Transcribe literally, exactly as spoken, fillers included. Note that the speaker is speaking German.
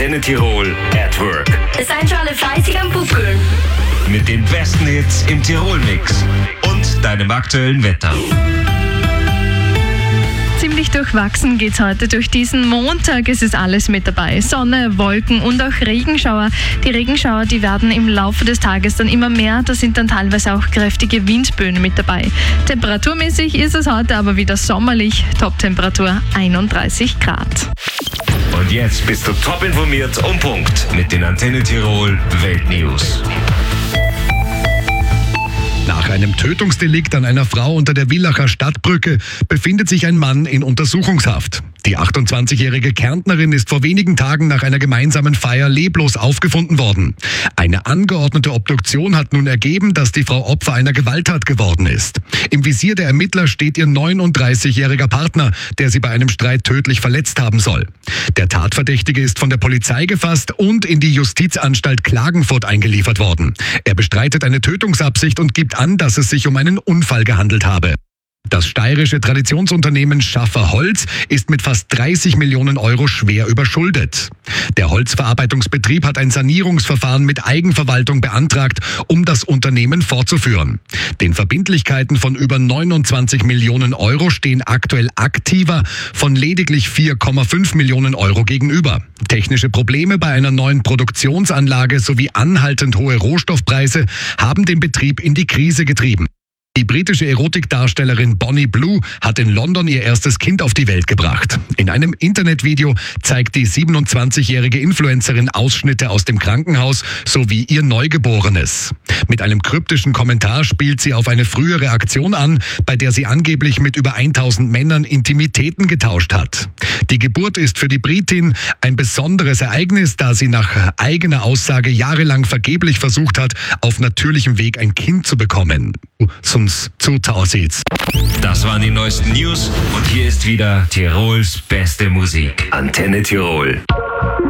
Antenne Tirol at Work. Seid schon alle fleißig am Buckeln. Mit den besten Hits im Tirol-Mix und deinem aktuellen Wetter. Ziemlich durchwachsen geht's heute durch diesen Montag. Es ist alles mit dabei. Sonne, Wolken und auch Regenschauer. Die Regenschauer, die werden im Laufe des Tages dann immer mehr. Da sind dann teilweise auch kräftige Windböen mit dabei. Temperaturmäßig ist es heute aber wieder sommerlich. Toptemperatur einunddreißig Grad. Und jetzt bist du top informiert um Punkt mit den Antenne Tirol Weltnews. Nach einem Tötungsdelikt an einer Frau unter der Villacher Stadtbrücke befindet sich ein Mann in Untersuchungshaft. Die achtundzwanzigjährige Kärntnerin ist vor wenigen Tagen nach einer gemeinsamen Feier leblos aufgefunden worden. Eine angeordnete Obduktion hat nun ergeben, dass die Frau Opfer einer Gewalttat geworden ist. Im Visier der Ermittler steht ihr neununddreißigjähriger Partner, der sie bei einem Streit tödlich verletzt haben soll. Der Tatverdächtige ist von der Polizei gefasst und in die Justizanstalt Klagenfurt eingeliefert worden. Er bestreitet eine Tötungsabsicht und gibt an, dass es sich um einen Unfall gehandelt habe. Das steirische Traditionsunternehmen Schaffer Holz ist mit fast dreißig Millionen Euro schwer überschuldet. Der Holzverarbeitungsbetrieb hat ein Sanierungsverfahren mit Eigenverwaltung beantragt, um das Unternehmen fortzuführen. Den Verbindlichkeiten von über neunundzwanzig Millionen Euro stehen aktuell Aktiva von lediglich vier Komma fünf Millionen Euro gegenüber. Technische Probleme bei einer neuen Produktionsanlage sowie anhaltend hohe Rohstoffpreise haben den Betrieb in die Krise getrieben. Die britische Erotikdarstellerin Bonnie Blue hat in London ihr erstes Kind auf die Welt gebracht. In einem Internetvideo zeigt die siebenundzwanzigjährige Influencerin Ausschnitte aus dem Krankenhaus sowie ihr Neugeborenes. Mit einem kryptischen Kommentar spielt sie auf eine frühere Aktion an, bei der sie angeblich mit über tausend Männern Intimitäten getauscht hat. Die Geburt ist für die Britin ein besonderes Ereignis, da sie nach eigener Aussage jahrelang vergeblich versucht hat, auf natürlichem Weg ein Kind zu bekommen. Sonst zu aussieht's. Das waren die neuesten News und hier ist wieder Tirols beste Musik. Antenne Tirol.